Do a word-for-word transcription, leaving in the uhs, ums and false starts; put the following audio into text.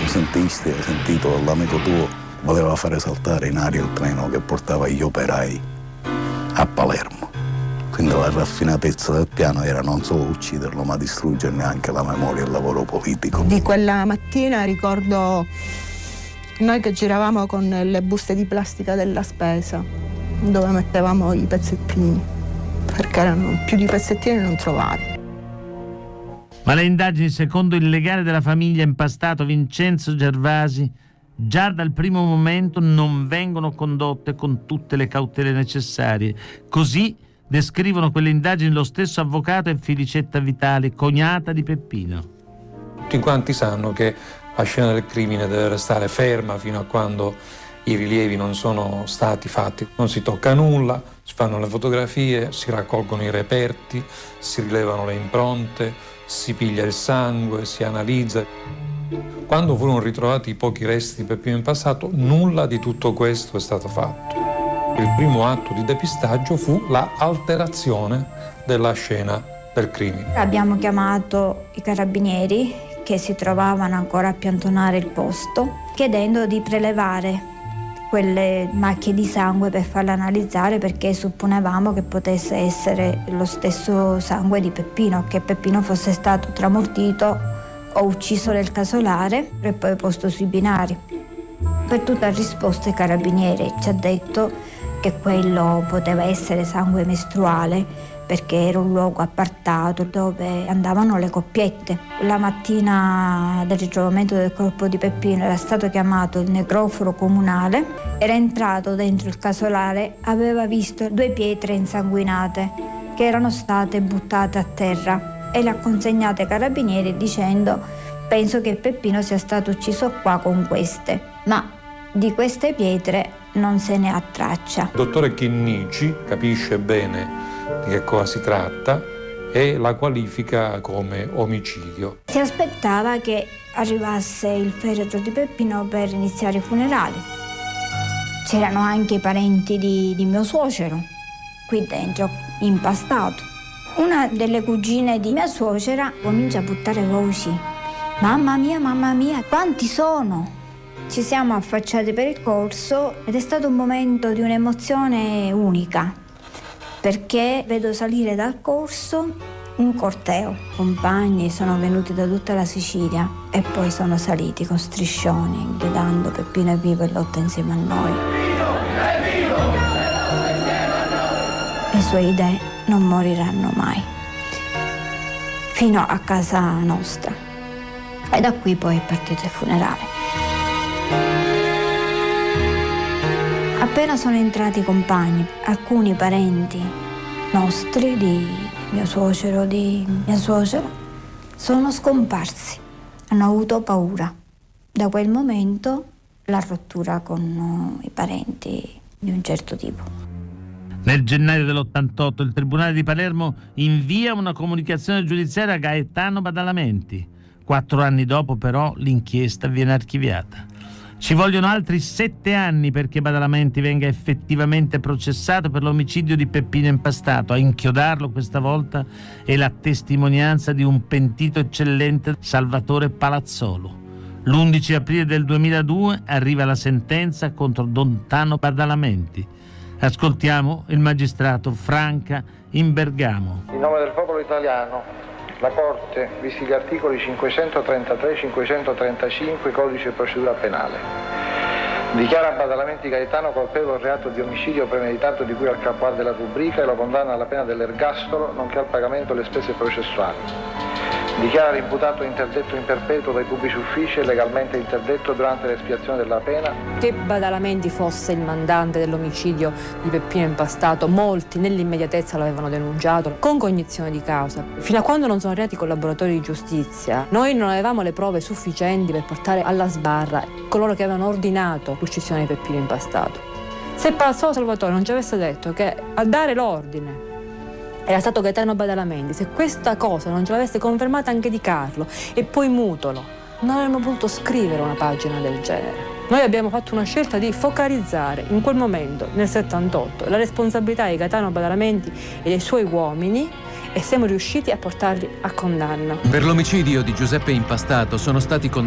sentiste, hai sentito, l'amico tuo voleva fare saltare in aria il treno che portava gli operai a Palermo. Quindi la raffinatezza del piano era non solo ucciderlo, ma distruggerne anche la memoria e il lavoro politico. Di quella mattina ricordo noi che giravamo con le buste di plastica della spesa, dove mettevamo i pezzettini, perché erano più di pezzettini non trovati. Ma le indagini, secondo il legale della famiglia Impastato, Vincenzo Gervasi, già dal primo momento non vengono condotte con tutte le cautele necessarie. Così descrivono quelle indagini lo stesso avvocato e Felicetta Vitali, cognata di Peppino. Tutti quanti sanno che la scena del crimine deve restare ferma fino a quando i rilievi non sono stati fatti. Non si tocca nulla, si fanno le fotografie, si raccolgono i reperti, si rilevano le impronte, si piglia il sangue, si analizza. Quando furono ritrovati i pochi resti di Peppino Impastato, nulla di tutto questo è stato fatto. Il primo atto di depistaggio fu la alterazione della scena del crimine. Abbiamo chiamato i carabinieri che si trovavano ancora a piantonare il posto, chiedendo di prelevare quelle macchie di sangue per farle analizzare, perché supponevamo che potesse essere lo stesso sangue di Peppino, che Peppino fosse stato tramortito o ucciso nel casolare e poi posto sui binari. Per tutta risposta i carabinieri ci ha detto che quello poteva essere sangue mestruale, perché era un luogo appartato dove andavano le coppiette. La mattina del ritrovamento del corpo di Peppino era stato chiamato il necroforo comunale, era entrato dentro il casolare, aveva visto due pietre insanguinate che erano state buttate a terra e le ha consegnate ai carabinieri dicendo: penso che Peppino sia stato ucciso qua con queste, ma di queste pietre non se ne ha traccia. Il dottore Chinnici capisce bene di che cosa si tratta e la qualifica come omicidio. Si aspettava che arrivasse il feretro di Peppino per iniziare i funerali. C'erano anche i parenti di, di mio suocero qui dentro, Impastato. Una delle cugine di mia suocera comincia a buttare voci: mamma mia, mamma mia, quanti sono? Ci siamo affacciati per il corso ed è stato un momento di un'emozione unica, perché vedo salire dal corso un corteo. Compagni sono venuti da tutta la Sicilia e poi sono saliti con striscioni gridando: Peppino è vivo e lotta insieme a noi. Le sue idee non moriranno mai, fino a casa nostra. E da qui poi è partito il funerale. Appena sono entrati i compagni, alcuni parenti nostri, di, di mio suocero, di mia suocera, sono scomparsi. Hanno avuto paura. Da quel momento la rottura con uh, i parenti di un certo tipo. Nel gennaio dell'ottantotto il Tribunale di Palermo invia una comunicazione giudiziaria a Gaetano Badalamenti. Quattro anni dopo, però, l'inchiesta viene archiviata. Ci vogliono altri sette anni perché Badalamenti venga effettivamente processato per l'omicidio di Peppino Impastato. A inchiodarlo questa volta è la testimonianza di un pentito eccellente, Salvatore Palazzolo. L'undici aprile del duemiladue arriva la sentenza contro Don Tano Badalamenti. Ascoltiamo il magistrato Franca in Bergamo. In nome del popolo italiano, la Corte, visti gli articoli cinquecentotrentatré e cinquecentotrentacinque Codice di procedura penale, dichiara Badalamenti Gaetano colpevole del reato di omicidio premeditato di cui al capo A della rubrica e lo condanna alla pena dell'ergastolo nonché al pagamento delle spese processuali. Dichiara l'imputato interdetto in perpetuo dai pubblici uffici e legalmente interdetto durante l'espiazione della pena. Che Badalamenti fosse il mandante dell'omicidio di Peppino Impastato, molti nell'immediatezza l'avevano denunciato con cognizione di causa. Fino a quando non sono arrivati i collaboratori di giustizia, noi non avevamo le prove sufficienti per portare alla sbarra coloro che avevano ordinato l'uccisione di Peppino Impastato. Se Palazzolo Salvatore non ci avesse detto che a dare l'ordine era stato Gaetano Badalamenti, se questa cosa non ce l'avesse confermata anche Di Carlo e poi Mutolo, non avremmo potuto scrivere una pagina del genere. Noi abbiamo fatto una scelta di focalizzare in quel momento, nel settantotto, la responsabilità di Gaetano Badalamenti e dei suoi uomini e siamo riusciti a portarli a condanna. Per l'omicidio di Giuseppe Impastato sono stati condannati